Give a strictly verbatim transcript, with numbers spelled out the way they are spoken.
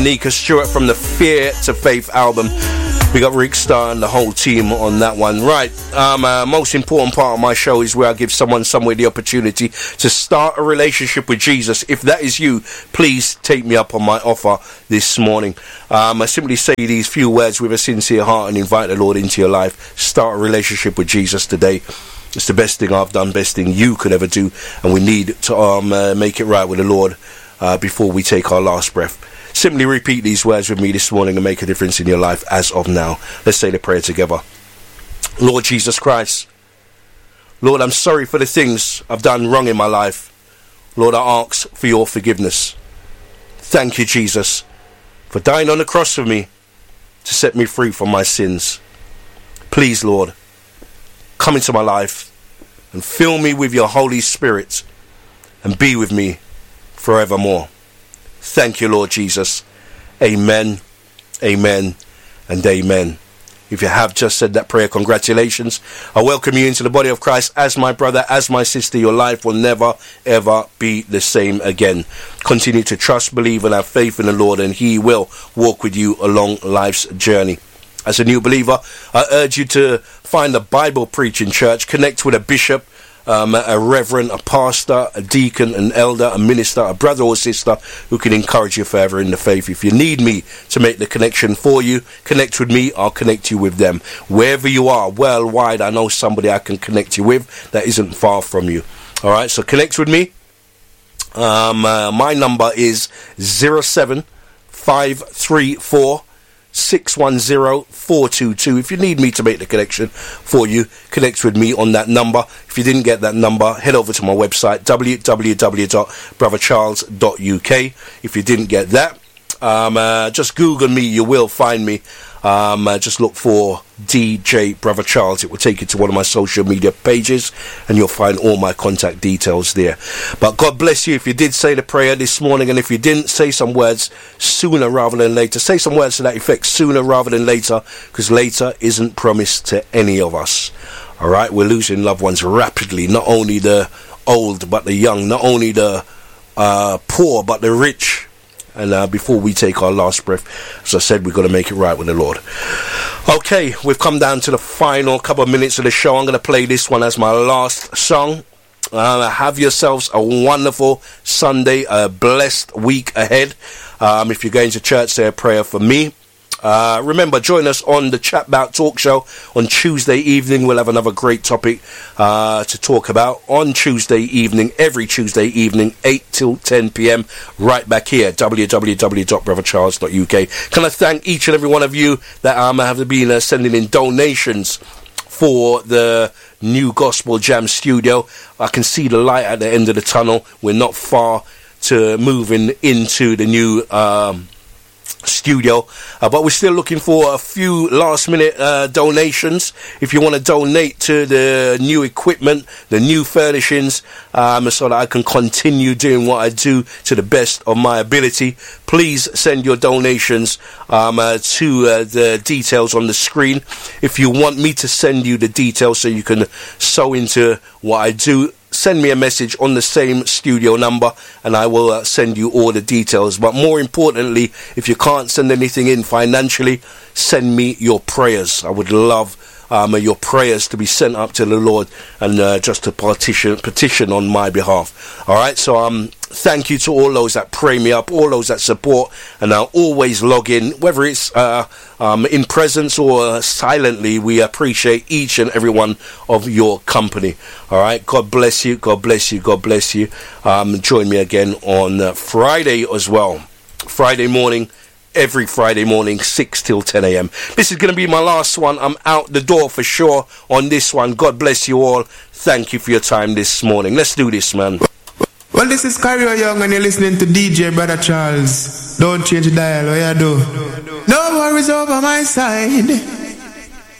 Nika Stewart from the Fear to Faith album. We got Rick Starr and the whole team on that one. Right, um, uh, most important part of my show is where I give someone somewhere the opportunity to start a relationship with Jesus. If that is you, please take me up on my offer this morning. Um, I simply say these few words with a sincere heart and invite the Lord into your life. Start a relationship with Jesus today. It's the best thing I've done, best thing you could ever do, and we need to um, uh, make it right with the Lord uh, before we take our last breath. Simply repeat these words with me this morning and make a difference in your life as of now. Let's say the prayer together. Lord Jesus Christ, Lord, I'm sorry for the things I've done wrong in my life. Lord, I ask for your forgiveness. Thank you, Jesus, for dying on the cross for me to set me free from my sins. Please, Lord, come into my life and fill me with your Holy Spirit and be with me forevermore. Thank you, Lord Jesus. Amen, amen, and amen. If you have just said that prayer, congratulations. I welcome you into the body of Christ as my brother, as my sister. Your life will never, ever be the same again. Continue to trust, believe, and have faith in the Lord, and He will walk with you along life's journey. As a new believer, I urge you to find a Bible preaching church, connect with a bishop, Um, a reverend, a pastor, a deacon, an elder, a minister, a brother or sister who can encourage you further in the faith. If you need me to make the connection for you, connect with me, I'll connect you with them. Wherever you are, worldwide, I know somebody I can connect you with that isn't far from you. Alright, so connect with me. Um, uh, my number is zero seven five three four six one zero four two two. If you need me to make the connection for you, connect with me on that number. If you didn't get that number, head over to my website w w w dot brother charles dot u k. If you didn't get that, um, uh, just Google me, you will find me. Um, uh, just look for D J Brother Charles. It will take you to one of my social media pages and you'll find all my contact details there. But God bless you if you did say the prayer this morning, and if you didn't, say some words sooner rather than later. Say some words to that effect, sooner rather than later, because later isn't promised to any of us. Alright, we're losing loved ones rapidly, not only the old but the young, not only the uh, poor but the rich. And uh, before we take our last breath, as I said, we've got to make it right with the Lord. Okay, we've come down to the final couple of minutes of the show. I'm going to play this one as my last song. Uh, have yourselves a wonderful Sunday, a blessed week ahead. Um, if you're going to church, say a prayer for me. Uh, remember, join us on the Chat Bout Talk Show on Tuesday evening. We'll have another great topic uh, to talk about on Tuesday evening, every Tuesday evening, eight till ten p.m. right back here, w w w dot brother charles dot u k. Can I thank each and every one of you that um, have been uh, sending in donations for the new Gospel Jam studio. I can see the light at the end of the tunnel. We're not far to moving into the new um studio, uh, but we're still looking for a few last minute uh, donations. If you want to donate to the new equipment, the new furnishings, um, so that I can continue doing what I do to the best of my ability, please send your donations um, uh, to uh, the details on the screen. If you want me to send you the details so you can sow into what I do, send me a message on the same studio number and I will uh, send you all the details. But more importantly, if you can't send anything in financially, send me your prayers. I would love um, your prayers to be sent up to the Lord and uh, just to petition, petition on my behalf. Alright, so um, thank you to all those that pray me up, all those that support, and I'll always log in, whether it's uh, um, in presence or uh, silently. We appreciate each and every one of your company. Alright, God bless you, God bless you, God bless you. Um, join me again on uh, Friday as well. Friday morning, every Friday morning, six till ten a.m. This is going to be my last one. I'm out the door for sure on this one. God bless you all. Thank you for your time this morning. Let's do this, man. Well, this is Cario Young and you're listening to D J Brother Charles. Don't change the dial, what you do? No worries over my side.